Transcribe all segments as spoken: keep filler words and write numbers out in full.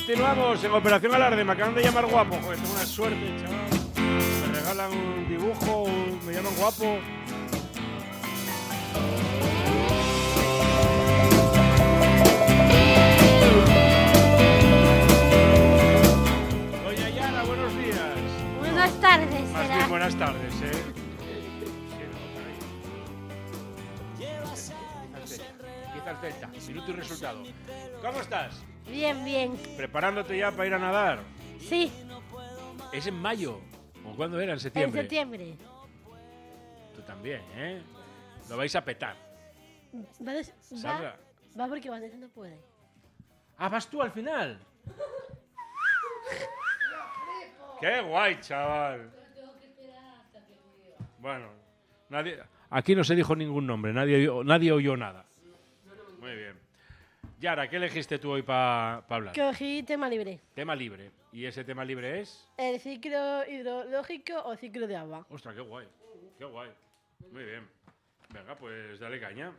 Continuamos en Operación Alarde. Me acaban de llamar guapo. Joder, tengo una suerte, chaval. Me regalan un dibujo, me llaman guapo. Doña Yara, buenos días. Buenas tardes, Más será. bien buenas tardes, ¿eh? Empieza el Celta, minuto y resultado. ¿Cómo estás? Bien, bien. ¿Preparándote ya para ir a nadar? Sí, ¿Es en mayo? ¿O cuándo era? ¿En septiembre? en septiembre. Tú también, ¿eh? Lo vais a petar. Va, des- va, Sandra. va porque Vanessa no puede. Ah, ¿vas tú al final? ¡Qué guay, chaval! Bueno, nadie, aquí no se dijo ningún nombre, nadie, oyó- nadie oyó nada. Muy bien. Yara, ¿qué elegiste tú hoy para pa hablar? Cogí tema libre. Tema libre. ¿Y ese tema libre es? El ciclo hidrológico o ciclo de agua. Ostras, qué guay. Qué guay. Muy bien. Venga, pues dale caña.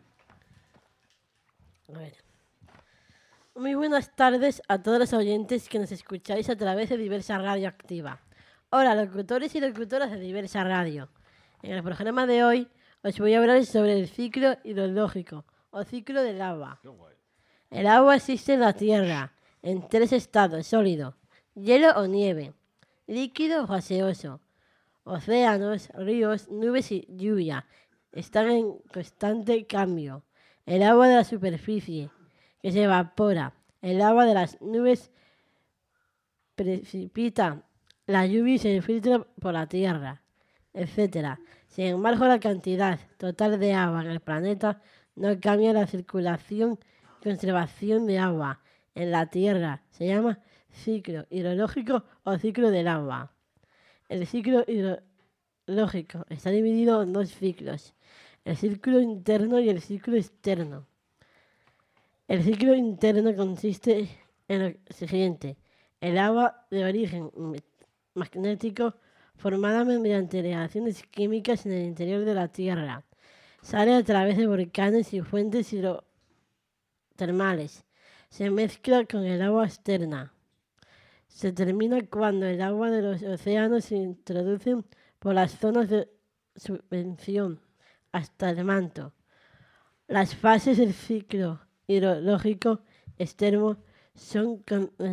A ver. Muy buenas tardes a todos los oyentes que nos escucháis a través de Diversa Radio Activa. Hola, locutores y locutoras de Diversa Radio. En el programa de hoy os voy a hablar sobre el ciclo hidrológico o ciclo del agua. Qué guay. El agua existe en la Tierra en tres estados: sólido, hielo o nieve, líquido o gaseoso. Océanos, ríos, nubes y lluvia están en constante cambio. El agua de la superficie, que se evapora, el agua de las nubes precipita la lluvia y se filtra por la tierra, etcétera. Sin embargo, la cantidad total de agua en el planeta no cambia. La circulación y conservación de agua en la tierra se llama ciclo hidrológico o ciclo del agua. El ciclo hidrológico está dividido en dos ciclos: el ciclo interno y el ciclo externo. El ciclo interno consiste en lo siguiente: el agua de origen magnético, formada mediante reacciones químicas en el interior de la Tierra, sale a través de volcanes y fuentes hidrotermales. Se mezcla con el agua externa. Se termina cuando el agua de los océanos se introduce por las zonas de subvención hasta el manto. Las fases del ciclo hidrológico externo son